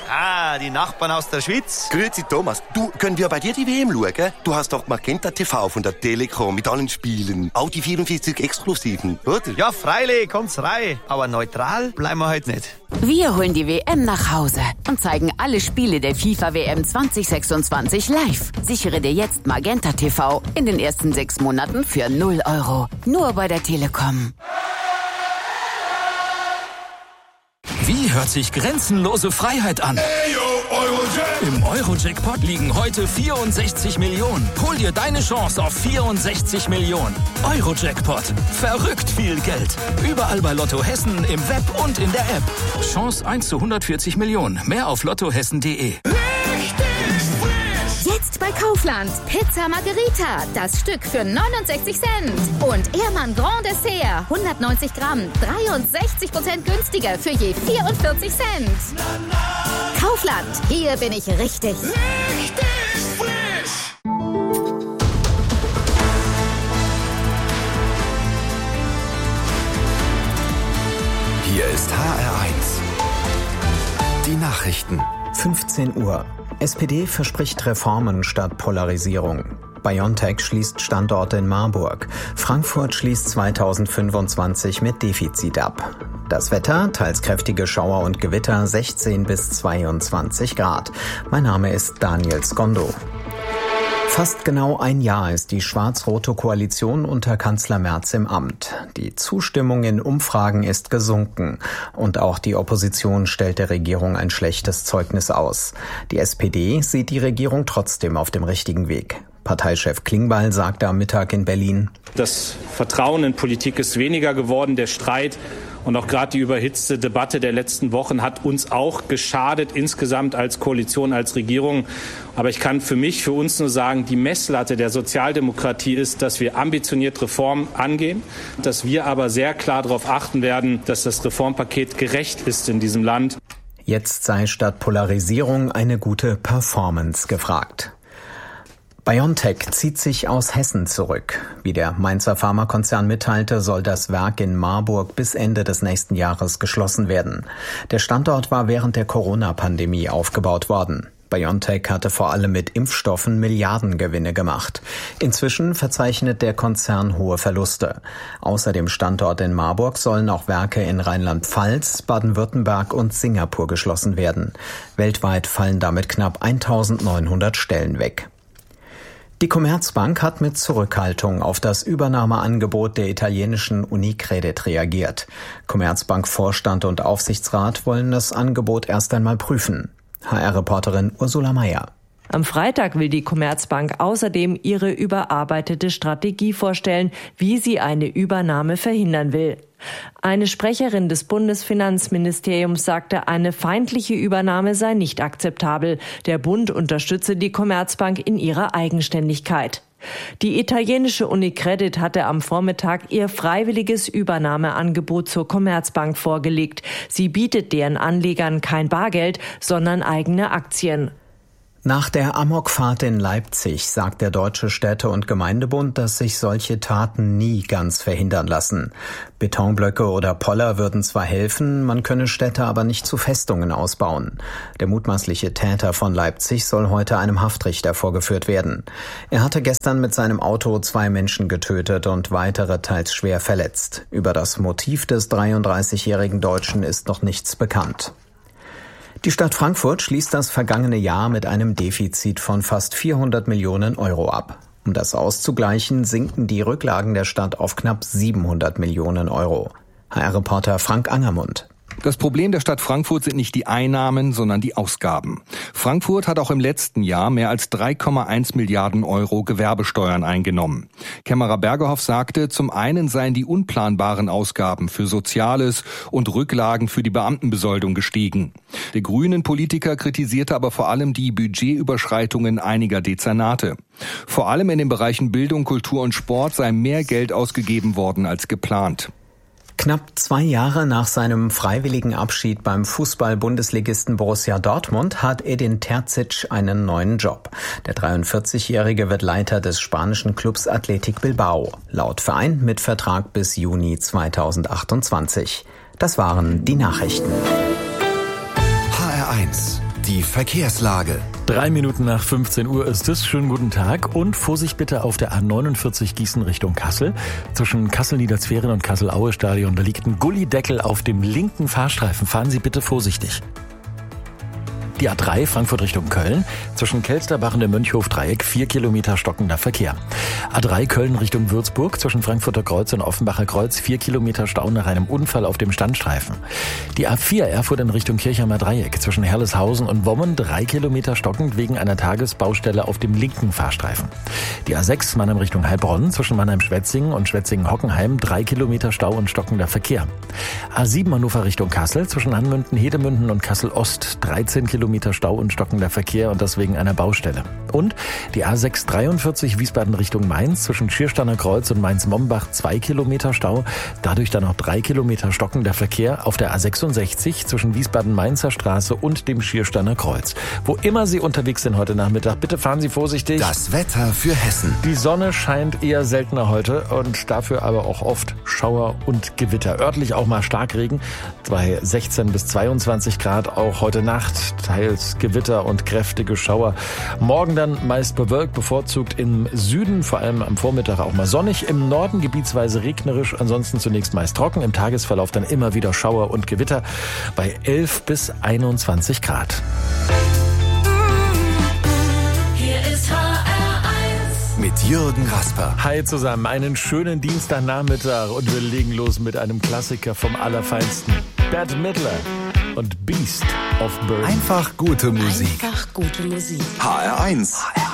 Ah, die Nachbarn aus der Schweiz. Grüezi Thomas, du, können wir bei dir die WM schauen? Du hast doch Magenta TV von der Telekom mit allen Spielen. Auch die 44 Exklusiven, oder? Ja, freilich, kommt's rein. Aber neutral bleiben wir heute nicht. Wir holen die WM nach Hause und zeigen alle Spiele der FIFA-WM 2026 live. Sichere dir jetzt Magenta TV in den ersten 6 Monaten für 0 €. Nur bei der Telekom. Wie hört sich grenzenlose Freiheit an? Im Euro-Jackpot liegen heute 64 Millionen. Hol dir deine Chance auf 64 Millionen. Euro-Jackpot. Verrückt viel Geld. Überall bei Lotto Hessen, im Web und in der App. Chance 1 zu 140 Millionen. Mehr auf lottohessen.de. Jetzt bei Kaufland. Pizza Margherita. Das Stück für 69 Cent. Und Ehrmann Grand Dessert. 190 Gramm. 63% günstiger für je 44 Cent. Kaufland. Hier bin ich richtig. Richtig frisch. Hier ist HR1. Die Nachrichten. 15 Uhr. SPD verspricht Reformen statt Polarisierung. BioNTech schließt Standorte in Marburg. Frankfurt schließt 2025 mit Defizit ab. Das Wetter, teils kräftige Schauer und Gewitter, 16 bis 22 Grad. Mein Name ist Daniel Skondo. Fast genau ein Jahr ist die schwarz-rote Koalition unter Kanzler Merz im Amt. Die Zustimmung in Umfragen ist gesunken. Und auch die Opposition stellt der Regierung ein schlechtes Zeugnis aus. Die SPD sieht die Regierung trotzdem auf dem richtigen Weg. Parteichef Klingbeil sagte am Mittag in Berlin: Das Vertrauen in Politik ist weniger geworden. Der Streit und auch gerade die überhitzte Debatte der letzten Wochen hat uns auch geschadet, insgesamt als Koalition, als Regierung. Aber ich kann für uns nur sagen, die Messlatte der Sozialdemokratie ist, dass wir ambitioniert Reformen angehen, dass wir aber sehr klar darauf achten werden, dass das Reformpaket gerecht ist in diesem Land. Jetzt sei statt Polarisierung eine gute Performance gefragt. BioNTech zieht sich aus Hessen zurück. Wie der Mainzer Pharmakonzern mitteilte, soll das Werk in Marburg bis Ende des nächsten Jahres geschlossen werden. Der Standort war während der Corona-Pandemie aufgebaut worden. BioNTech hatte vor allem mit Impfstoffen Milliardengewinne gemacht. Inzwischen verzeichnet der Konzern hohe Verluste. Außer dem Standort in Marburg sollen auch Werke in Rheinland-Pfalz, Baden-Württemberg und Singapur geschlossen werden. Weltweit fallen damit knapp 1900 Stellen weg. Die Commerzbank hat mit Zurückhaltung auf das Übernahmeangebot der italienischen Unicredit reagiert. Commerzbank-Vorstand und Aufsichtsrat wollen das Angebot erst einmal prüfen. HR-Reporterin Ursula Meier. Am Freitag will die Commerzbank außerdem ihre überarbeitete Strategie vorstellen, wie sie eine Übernahme verhindern will. Eine Sprecherin des Bundesfinanzministeriums sagte, eine feindliche Übernahme sei nicht akzeptabel. Der Bund unterstütze die Commerzbank in ihrer Eigenständigkeit. Die italienische Unicredit hatte am Vormittag ihr freiwilliges Übernahmeangebot zur Commerzbank vorgelegt. Sie bietet deren Anlegern kein Bargeld, sondern eigene Aktien. Nach der Amokfahrt in Leipzig sagt der Deutsche Städte- und Gemeindebund, dass sich solche Taten nie ganz verhindern lassen. Betonblöcke oder Poller würden zwar helfen, man könne Städte aber nicht zu Festungen ausbauen. Der mutmaßliche Täter von Leipzig soll heute einem Haftrichter vorgeführt werden. Er hatte gestern mit seinem Auto 2 Menschen getötet und weitere teils schwer verletzt. Über das Motiv des 33-jährigen Deutschen ist noch nichts bekannt. Die Stadt Frankfurt schließt das vergangene Jahr mit einem Defizit von fast 400 Millionen Euro ab. Um das auszugleichen, sinken die Rücklagen der Stadt auf knapp 700 Millionen Euro. HR-Reporter Frank Angermund. Das Problem der Stadt Frankfurt sind nicht die Einnahmen, sondern die Ausgaben. Frankfurt hat auch im letzten Jahr mehr als 3,1 Milliarden Euro Gewerbesteuern eingenommen. Kämmerer Bergerhoff sagte, zum einen seien die unplanbaren Ausgaben für Soziales und Rücklagen für die Beamtenbesoldung gestiegen. Der grünen Politiker kritisierte aber vor allem die Budgetüberschreitungen einiger Dezernate. Vor allem in den Bereichen Bildung, Kultur und Sport sei mehr Geld ausgegeben worden als geplant. Knapp 2 Jahre nach seinem freiwilligen Abschied beim Fußball-Bundesligisten Borussia Dortmund hat Edin Terzic einen neuen Job. Der 43-Jährige wird Leiter des spanischen Clubs Athletic Bilbao. Laut Verein mit Vertrag bis Juni 2028. Das waren die Nachrichten. HR1, Die Verkehrslage. 3 Minuten nach 15 Uhr ist es. Schönen guten Tag und Vorsicht bitte auf der A49 Gießen Richtung Kassel. Zwischen Kassel-Niederzweren und Kassel-Aue-Stadion, da liegt ein Gullideckel auf dem linken Fahrstreifen. Fahren Sie bitte vorsichtig. Die A3 Frankfurt Richtung Köln, zwischen Kelsterbach und dem Mönchhof-Dreieck 4 Kilometer stockender Verkehr. A3 Köln Richtung Würzburg, zwischen Frankfurter Kreuz und Offenbacher Kreuz 4 Kilometer Stau nach einem Unfall auf dem Standstreifen. Die A4 Erfurt in Richtung Kirchheimer Dreieck, zwischen Herleshausen und Wommen 3 Kilometer stockend wegen einer Tagesbaustelle auf dem linken Fahrstreifen. Die A6 Mannheim Richtung Heilbronn, zwischen Mannheim-Schwetzingen und Schwetzingen-Hockenheim 3 Kilometer Stau und stockender Verkehr. A7 Hannover Richtung Kassel, zwischen Hanmünden, Hedemünden und Kassel-Ost 13 Kilometer Stau und stockender Verkehr und das wegen einer Baustelle. Und die A6 43 Wiesbaden Richtung Mainz, zwischen Schiersteiner Kreuz und Mainz-Mombach 2 Kilometer Stau, dadurch dann noch 3 Kilometer stockender Verkehr auf der A66 zwischen Wiesbaden-Mainzer Straße und dem Schiersteiner Kreuz. Wo immer Sie unterwegs sind heute Nachmittag, bitte fahren Sie vorsichtig. Das Wetter für Hessen. Die Sonne scheint eher seltener heute und dafür aber auch oft Schauer und Gewitter. Örtlich auch mal Starkregen, bei 16 bis 22 Grad auch heute Nacht, teils Gewitter und kräftige Schauer. Morgen dann meist bewölkt, bevorzugt im Süden, vor allem am Vormittag auch mal sonnig. Im Norden gebietsweise regnerisch, ansonsten zunächst meist trocken. Im Tagesverlauf dann immer wieder Schauer und Gewitter bei 11 bis 21 Grad. Hier ist HR1 mit Jürgen Rasper. Hi zusammen, einen schönen Dienstagnachmittag und wir legen los mit einem Klassiker vom Allerfeinsten. Bette Midler und Beast of Burden. Einfach gute Musik. Einfach gute Musik. HR1.